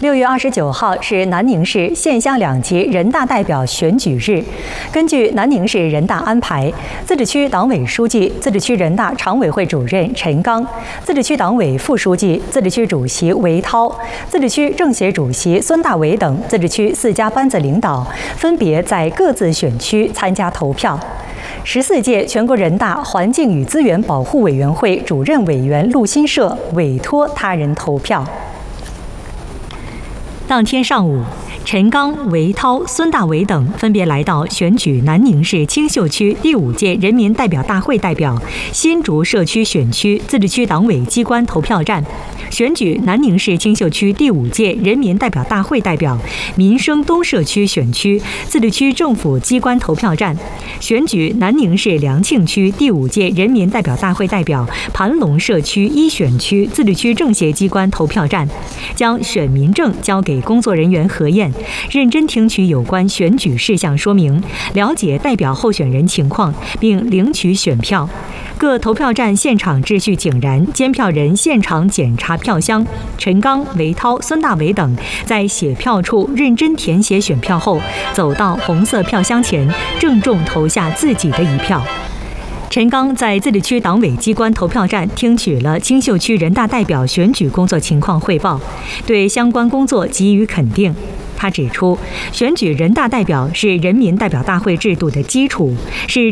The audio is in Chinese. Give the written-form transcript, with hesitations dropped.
6月29号是南宁市县乡2级人大代表选举日。根据南宁市人大安排，自治区党委书记、自治区人大常委会主任陈刚、自治区党委副书记、自治区主席韦涛、自治区政协主席孙大伟等自治区4家班子领导分别在各自选区参加投票。14届全国人大环境与资源保护委员会主任委员陆新社委托他人投票。当天上午，陈刚、韦涛、孙大伟等分别来到选举南宁市青秀区第5届人民代表大会代表新竹社区选区自治区党委机关投票站，选举南宁市青秀区第5届人民代表大会代表民生东社区选区自治区政府机关投票站，选举南宁市良庆区第5届人民代表大会代表盘龙社区1选区自治区政协机关投票站，将选民证交给工作人员核验，认真听取有关选举事项说明，了解代表候选人情况，并领取选票。各投票站现场秩序井然，监票人现场检查票箱。陈刚、韦涛、孙大伟等在写票处认真填写选票后，走到红色票箱前，郑重投下自己的一票。陈刚在自治区党委机关投票站听取了青秀区人大代表选举工作情况汇报，对相关工作给予肯定。他指出，选举人大代表是人民代表大会制度的基础，是